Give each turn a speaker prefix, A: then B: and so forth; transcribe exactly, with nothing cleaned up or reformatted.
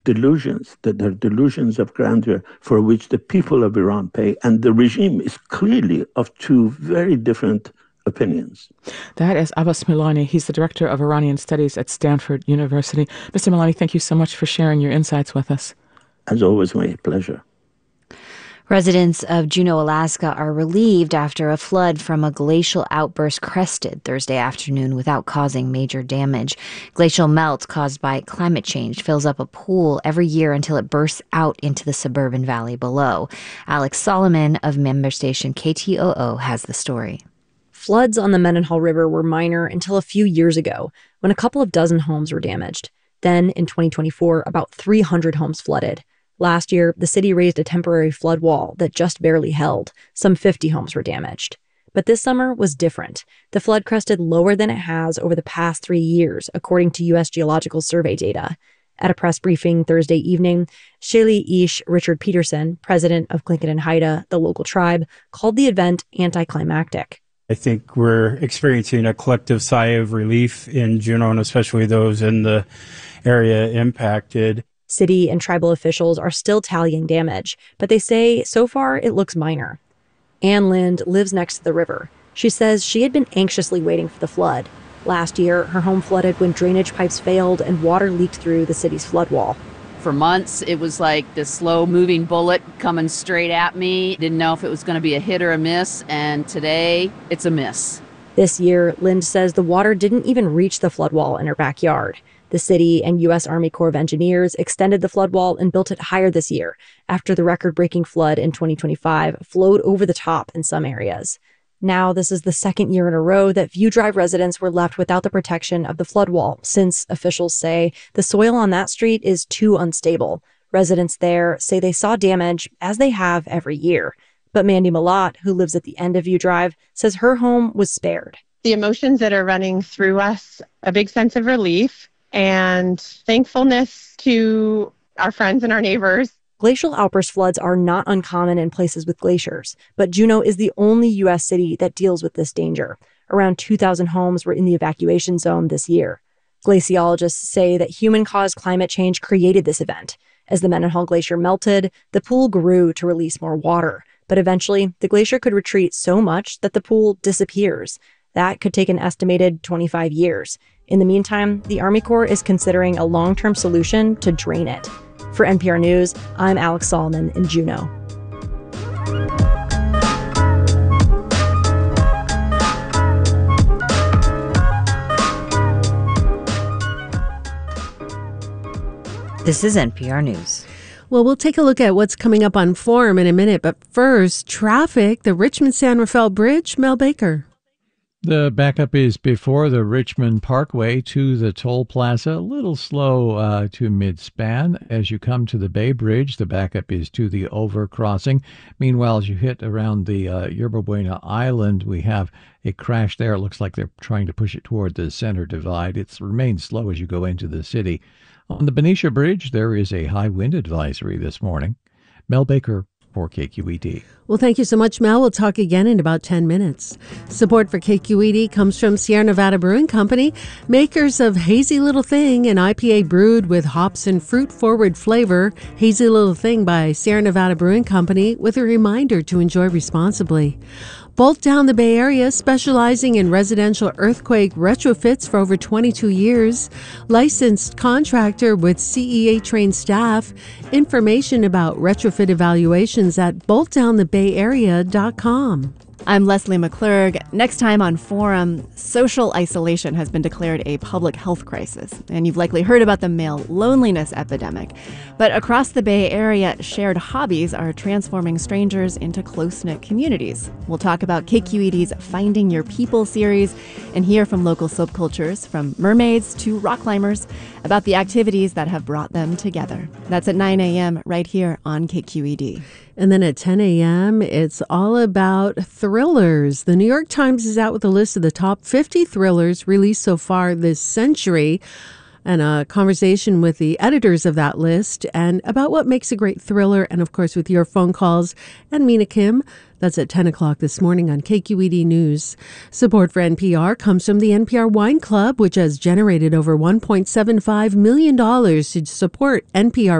A: delusions, that they're delusions of grandeur for which the people of Iran pay. And the regime is clearly of two very different opinions.
B: That is Abbas Milani. He's the director of Iranian Studies at Stanford University. Mister Milani, thank you so much for sharing your insights with us.
A: As always, my pleasure.
C: Residents of Juneau, Alaska are relieved after a flood from a glacial outburst crested Thursday afternoon without causing major damage. Glacial melt caused by climate change fills up a pool every year until it bursts out into the suburban valley below. Alex Solomon of member station K T O O has the story.
D: Floods on the Mendenhall River were minor until a few years ago, when a couple of dozen homes were damaged. Then, in twenty twenty-four, about three hundred homes flooded. Last year, the city raised a temporary flood wall that just barely held. Some fifty homes were damaged. But this summer was different. The flood crested lower than it has over the past three years, according to U S Geological Survey data. At a press briefing Thursday evening, Shaylee Ish Richard Peterson, president of Tlingit and Haida, the local tribe, called the event anticlimactic.
E: I think we're experiencing a collective sigh of relief in Juneau, and especially those in the area impacted.
D: City and tribal officials are still tallying damage, but they say so far it looks minor. Ann Lind lives next to the river. She says she had been anxiously waiting for the flood. Last year, her home flooded when drainage pipes failed and water leaked through the city's flood wall.
F: For months, it was like this slow-moving bullet coming straight at me. Didn't know if it was going to be a hit or a miss, and today, it's a miss.
D: This year, Lind says the water didn't even reach the flood wall in her backyard. The city and U S Army Corps of Engineers extended the flood wall and built it higher this year after the record-breaking flood in twenty twenty-five flowed over the top in some areas. Now, this is the second year in a row that View Drive residents were left without the protection of the flood wall, since officials say the soil on that street is too unstable. Residents there say they saw damage, as they have every year. But Mandy Malott, who lives at the end of View Drive, says her home was spared.
G: The emotions that are running through us, a big sense of relief and thankfulness to our friends and our neighbors.
D: Glacial outburst floods are not uncommon in places with glaciers, but Juneau is the only U S city that deals with this danger. Around two thousand homes were in the evacuation zone this year. Glaciologists say that human-caused climate change created this event. As the Mendenhall Glacier melted, the pool grew to release more water, but eventually the glacier could retreat so much that the pool disappears. That could take an estimated twenty-five years. In the meantime, the Army Corps is considering a long-term solution to drain it. For N P R News, I'm Alex Solomon in Juneau.
C: This is N P R News.
H: Well, we'll take a look at what's coming up on Forum in a minute, but first, traffic, the Richmond-San Rafael Bridge, Mel Baker.
I: The backup is before the Richmond Parkway to the toll plaza, a little slow uh, to mid-span. As you come to the Bay Bridge, the backup is to the overcrossing. Meanwhile, as you hit around the uh, Yerba Buena Island, we have a crash there. It looks like they're trying to push it toward the center divide. It's remained slow as you go into the city. On the Benicia Bridge, there is a high wind advisory this morning. Mel Baker for K Q E D.
H: Well, thank you so much, Mel. We'll talk again in about ten minutes. Support for K Q E D comes from Sierra Nevada Brewing Company, makers of Hazy Little Thing, an I P A brewed with hops and fruit-forward flavor. Hazy Little Thing by Sierra Nevada Brewing Company, with a reminder to enjoy responsibly. Bolt Down the Bay Area, specializing in residential earthquake retrofits for over twenty-two years. Licensed contractor with C E A-trained staff. Information about retrofit evaluations at bolt down the bay area dot com.
J: I'm Leslie McClurg. Next time on Forum, social isolation has been declared a public health crisis, and you've likely heard about the male loneliness epidemic. But across the Bay Area, shared hobbies are transforming strangers into close-knit communities. We'll talk about K Q E D's Finding Your People series and hear from local subcultures, from mermaids to rock climbers, about the activities that have brought them together. That's at nine a.m. right here on K Q E D.
H: And then at ten a.m., it's all about thrillers. The New York Times is out with a list of the top fifty thrillers released so far this century, and a conversation with the editors of that list and about what makes a great thriller, and of course with your phone calls. And Mina Kim, That's at ten o'clock this morning on K Q E D News. Support for N P R comes from the N P R Wine Club, which has generated over one point seven five million dollars to support N P R